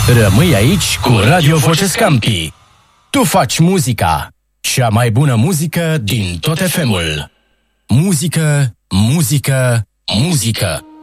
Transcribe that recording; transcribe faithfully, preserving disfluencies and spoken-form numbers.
Rămâi aici cu Radio Voce Scampi. Tu faci muzica. Cea mai bună muzică din tot F M-ul. Muzică, muzică, muzică.